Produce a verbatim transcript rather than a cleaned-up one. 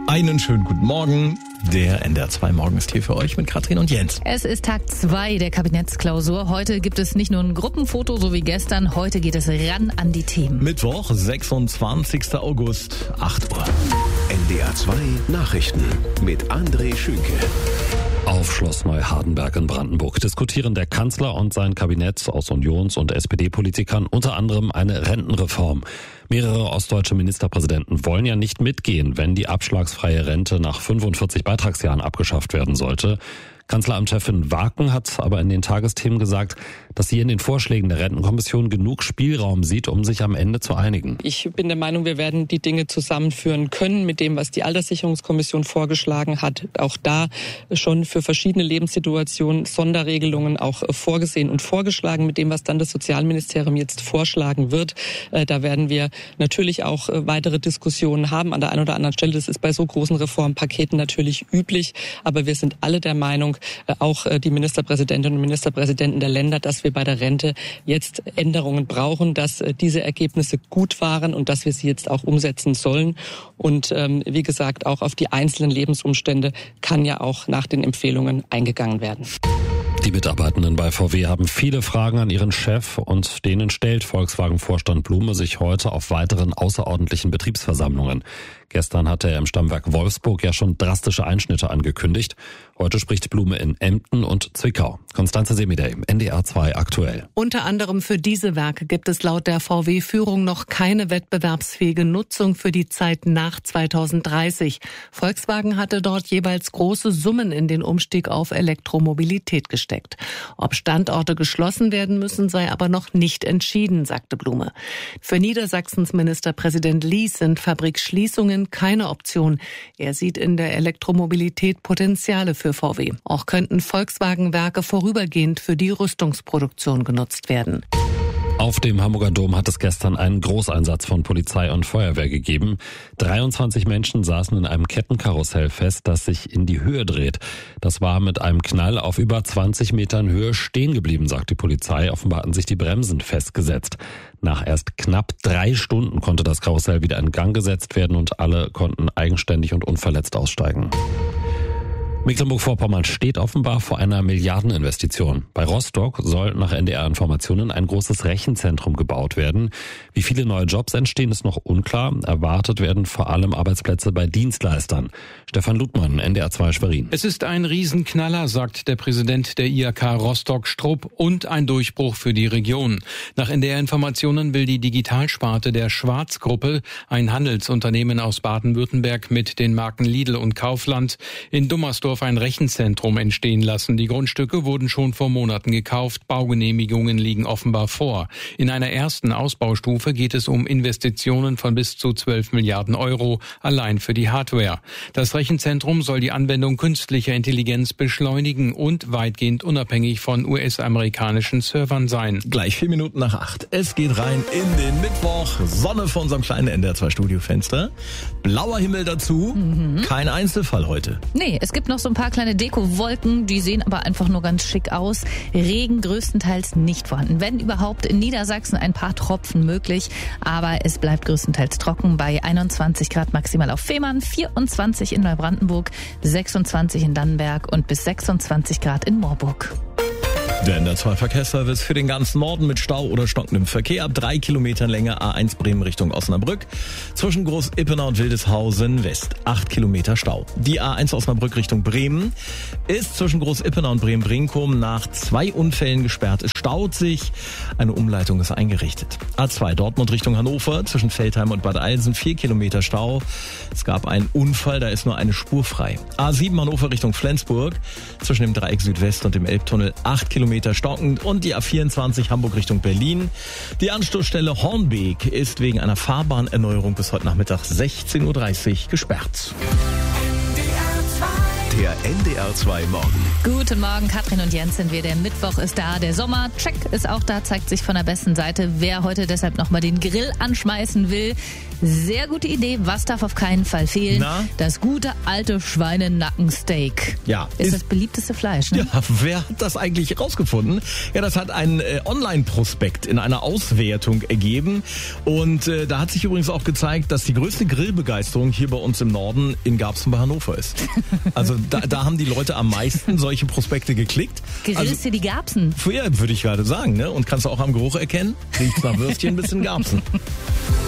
Einen schönen guten Morgen. Der N D R zwei Morgen ist hier für euch mit Katrin und Jens. Es ist Tag zwei der Kabinettsklausur. Heute gibt es nicht nur ein Gruppenfoto, so wie gestern. Heute geht es ran an die Themen. Mittwoch, sechsundzwanzigster August, acht Uhr. N D R zwei Nachrichten mit André Schünke. Auf Schloss Neuhardenberg in Brandenburg diskutieren der Kanzler und sein Kabinett aus Unions- und S P D-Politikern unter anderem eine Rentenreform. Mehrere ostdeutsche Ministerpräsidenten wollen ja nicht mitgehen, wenn die abschlagsfreie Rente nach fünfundvierzig Beitragsjahren abgeschafft werden sollte. Kanzleramtschefin Waken hat aber in den Tagesthemen gesagt, dass sie in den Vorschlägen der Rentenkommission genug Spielraum sieht, um sich am Ende zu einigen. Ich bin der Meinung, wir werden die Dinge zusammenführen können mit dem, was die Alterssicherungskommission vorgeschlagen hat. Auch da schon für verschiedene Lebenssituationen Sonderregelungen auch vorgesehen und vorgeschlagen mit dem, was dann das Sozialministerium jetzt vorschlagen wird. Da werden wir natürlich auch weitere Diskussionen haben an der einen oder anderen Stelle. Das ist bei so großen Reformpaketen natürlich üblich, aber wir sind alle der Meinung, auch die Ministerpräsidentinnen und Ministerpräsidenten der Länder, dass wir bei der Rente jetzt Änderungen brauchen, dass diese Ergebnisse gut waren und dass wir sie jetzt auch umsetzen sollen. Und ähm, wie gesagt, auch auf die einzelnen Lebensumstände kann ja auch nach den Empfehlungen eingegangen werden. Die Mitarbeitenden bei V W haben viele Fragen an ihren Chef und denen stellt Volkswagen-Vorstand Blume sich heute auf weiteren außerordentlichen Betriebsversammlungen. Gestern hatte er im Stammwerk Wolfsburg ja schon drastische Einschnitte angekündigt. Heute spricht Blume in Emden und Zwickau. Konstanze Semidey, N D R zwei aktuell. Unter anderem für diese Werke gibt es laut der V W-Führung noch keine wettbewerbsfähige Nutzung für die Zeit nach zweitausenddreißig. Volkswagen hatte dort jeweils große Summen in den Umstieg auf Elektromobilität gesteckt. Ob Standorte geschlossen werden müssen, sei aber noch nicht entschieden, sagte Blume. Für Niedersachsens Ministerpräsident Lies sind Fabrikschließungen keine Option. Er sieht in der Elektromobilität Potenziale für V W. Auch könnten Volkswagen-Werke vorübergehend für die Rüstungsproduktion genutzt werden. Auf dem Hamburger Dom hat es gestern einen Großeinsatz von Polizei und Feuerwehr gegeben. dreiundzwanzig Menschen saßen in einem Kettenkarussell fest, das sich in die Höhe dreht. Das war mit einem Knall auf über zwanzig Metern Höhe stehen geblieben, sagt die Polizei. Offenbar hatten sich die Bremsen festgesetzt. Nach erst knapp drei Stunden konnte das Karussell wieder in Gang gesetzt werden und alle konnten eigenständig und unverletzt aussteigen. Mecklenburg-Vorpommern steht offenbar vor einer Milliardeninvestition. Bei Rostock soll nach N D R-Informationen ein großes Rechenzentrum gebaut werden. Wie viele neue Jobs entstehen, ist noch unklar. Erwartet werden vor allem Arbeitsplätze bei Dienstleistern. Stefan Ludmann, N D R zwei Schwerin. Es ist ein Riesenknaller, sagt der Präsident der I H K Rostock Strupp, und ein Durchbruch für die Region. Nach N D R-Informationen will die Digitalsparte der Schwarz-Gruppe, ein Handelsunternehmen aus Baden-Württemberg mit den Marken Lidl und Kaufland, in Dummersdorf ein Rechenzentrum entstehen lassen. Die Grundstücke wurden schon vor Monaten gekauft. Baugenehmigungen liegen offenbar vor. In einer ersten Ausbaustufe geht es um Investitionen von bis zu zwölf Milliarden Euro allein für die Hardware. Das Rechenzentrum soll die Anwendung künstlicher Intelligenz beschleunigen und weitgehend unabhängig von U S-amerikanischen Servern sein. Gleich vier Minuten nach acht. Es geht rein in den Mittwoch. Sonne vor unserem kleinen N D R zwei Studiofenster. Blauer Himmel dazu. Mhm. Kein Einzelfall heute. Nee, es gibt noch so ein paar kleine Deko-Wolken, die sehen aber einfach nur ganz schick aus. Regen größtenteils nicht vorhanden. Wenn überhaupt in Niedersachsen ein paar Tropfen möglich, aber es bleibt größtenteils trocken bei einundzwanzig Grad maximal auf Fehmarn, vierundzwanzig in Neubrandenburg, sechsundzwanzig in Dannenberg und bis sechsundzwanzig Grad in Moorburg. Der N D R zwei Verkehrsservice für den ganzen Norden mit Stau oder stockendem Verkehr ab drei Kilometern Länge A eins Bremen Richtung Osnabrück. Zwischen Groß-Ippenau und Wildeshausen West acht Kilometer Stau. Die A eins Osnabrück Richtung Bremen ist zwischen Groß-Ippenau und Bremen-Brinkum nach zwei Unfällen gesperrt. Es staut sich. Eine Umleitung ist eingerichtet. A zwei Dortmund Richtung Hannover zwischen Veltheim und Bad Eilsen vier Kilometer Stau. Es gab einen Unfall, da ist nur eine Spur frei. A sieben Hannover Richtung Flensburg zwischen dem Dreieck Südwest und dem Elbtunnel acht Kilometer stockend, und die A vierundzwanzig Hamburg Richtung Berlin. Die Anstoßstelle Hornbeek ist wegen einer Fahrbahnerneuerung bis heute Nachmittag sechzehn Uhr dreißig gesperrt. Der N D R zwei Morgen. Guten Morgen, Katrin und Jens sind wir. Der Mittwoch ist da, der Sommer-Check ist auch da, zeigt sich von der besten Seite. Wer heute deshalb nochmal den Grill anschmeißen will, Sehr gute Idee. Was darf auf keinen Fall fehlen? Na? Das gute alte Schweinenackensteak. Ja. Ist, Ist das beliebteste Fleisch, ne? Ja, wer hat das eigentlich rausgefunden? Ja, das hat ein äh, Online-Prospekt in einer Auswertung ergeben. Und äh, da hat sich übrigens auch gezeigt, dass die größte Grillbegeisterung hier bei uns im Norden in Garbsen bei Hannover ist. Also da, da haben die Leute am meisten solche Prospekte geklickt. Grillst Also, dir die Garbsen? ja, würde ich gerade sagen, ne? Und kannst du auch am Geruch erkennen? Riecht nach Würstchen bis in Garbsen.